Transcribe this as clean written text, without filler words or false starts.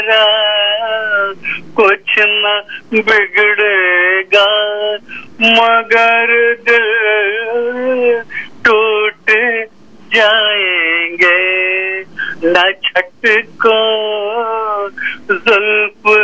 कुछ न बिगड़ेगा मगर दिल टूट जाएंगे। न छठ को जुल्फ